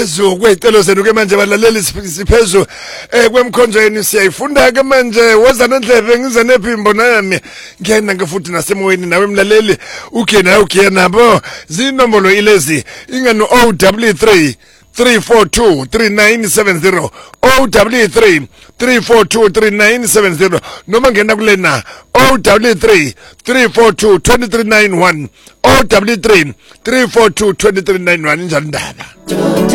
Kweyicelo zenu ke manje balaleli siphezulu kwemkhonjweni siyayifunda ke manje woza nendlebe ngize nephimbo nami ngiyena ke futhi nasemoyeni nawe mlaleli ugiye nabo zinombolo ilezi ingano OW3 342 3970 OW3 342 3970 noma ngena kulena OW3 342 2391 OW3 342 2391 njalo ndaba